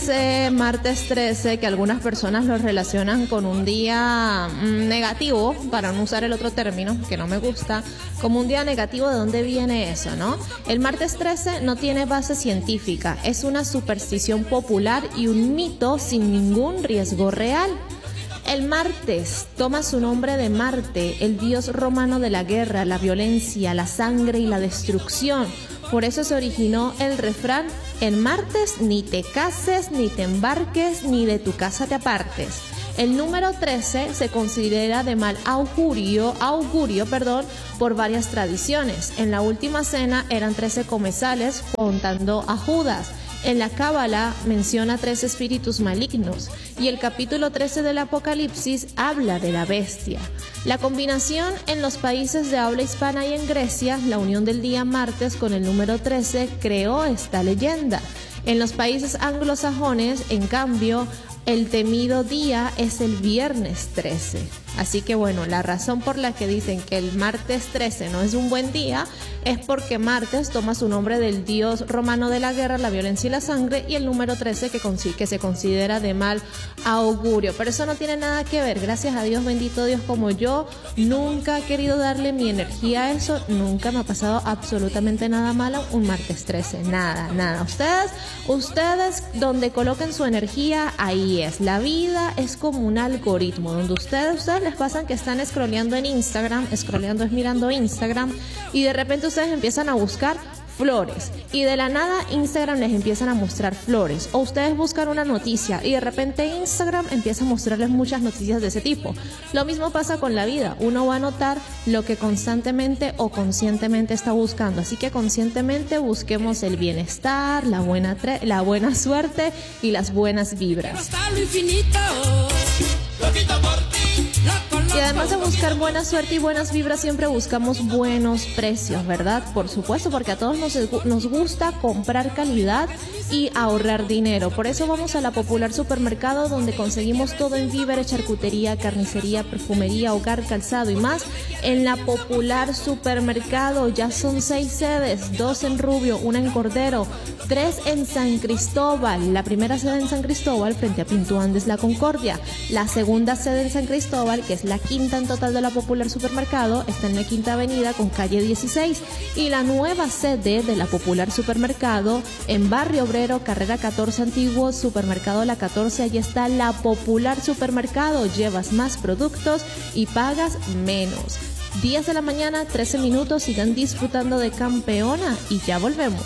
Martes 13, que algunas personas lo relacionan con un día negativo, para no usar el otro término, que no me gusta, como un día negativo. ¿De dónde viene eso, no? El martes 13 no tiene base científica, es una superstición popular y un mito sin ningún riesgo real. El martes toma su nombre de Marte, el dios romano de la guerra, la violencia, la sangre y la destrucción. Por eso se originó el refrán: el martes ni te cases, ni te embarques, ni de tu casa te apartes. El número 13 se considera de mal augurio, por varias tradiciones. En la última cena eran 13 comensales contando a Judas. En la Cábala menciona 3 espíritus malignos y el capítulo 13 del Apocalipsis habla de la bestia. La combinación en los países de habla hispana y en Grecia, la unión del día martes con el número 13 creó esta leyenda. En los países anglosajones, en cambio, el temido día es el viernes 13. Así que bueno, la razón por la que dicen que el martes 13 no es un buen día es porque martes toma su nombre del dios romano de la guerra, la violencia y la sangre, y el número 13 que se considera de mal augurio. Pero eso no tiene nada que ver. Gracias a Dios, bendito Dios, como yo nunca he querido darle mi energía a eso, nunca me ha pasado absolutamente nada malo un martes 13. Nada. Ustedes donde coloquen su energía, ahí es. La vida es como un algoritmo donde ustedes les pasan que están scrolleando en Instagram, scrolleando es mirando Instagram, y de repente ustedes empiezan a buscar flores y de la nada Instagram les empiezan a mostrar flores, o ustedes buscan una noticia y de repente Instagram empieza a mostrarles muchas noticias de ese tipo. Lo mismo pasa con la vida, uno va a notar lo que constantemente o conscientemente está buscando, así que conscientemente busquemos el bienestar, la buena suerte y las buenas vibras. Y además de buscar buena suerte y buenas vibras, siempre buscamos buenos precios, ¿verdad? Por supuesto, porque a todos nos gusta comprar calidad y ahorrar dinero. Por eso vamos a la Popular Supermercado, donde conseguimos todo en víveres, charcutería, carnicería, perfumería, hogar, calzado y más. En la Popular Supermercado ya son 6 sedes, 2 en Rubio, 1 en Cordero, 3 en San Cristóbal. La primera sede en San Cristóbal, frente a Pinto Andes La Concordia. La segunda sede en San Cristóbal, que es la quinta en total de la Popular Supermercado, está en la Quinta Avenida con calle 16. Y la nueva sede de la Popular Supermercado en Barrio Obrero, carrera 14 Antiguo, Supermercado La 14. Allí está la Popular Supermercado. Llevas más productos y pagas menos. 10 de la mañana, 13 minutos. Sigan disfrutando de Campeona y ya volvemos.